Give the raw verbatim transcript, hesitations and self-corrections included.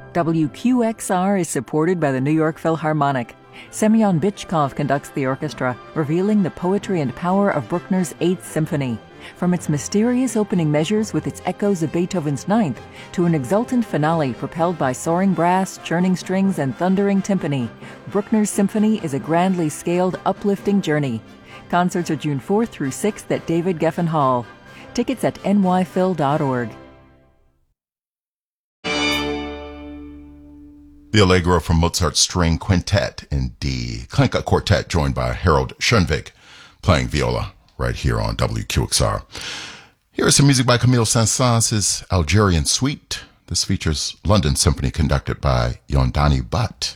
W Q X R is supported by the New York Philharmonic. Semyon Bychkov conducts the orchestra, revealing the poetry and power of Bruckner's Eighth Symphony. From its mysterious opening measures with its echoes of Beethoven's Ninth to an exultant finale propelled by soaring brass, churning strings, and thundering timpani, Bruckner's symphony is a grandly scaled, uplifting journey. Concerts are June fourth through sixth at David Geffen Hall. Tickets at n y phil dot org. The Allegro from Mozart's String Quintet in D. Klinka Quartet joined by Harold Schoenweg playing viola right here on W Q X R. Here is some music by Camille Saint-Saëns' Algerian Suite. This features London Symphony conducted by Yondani Butt.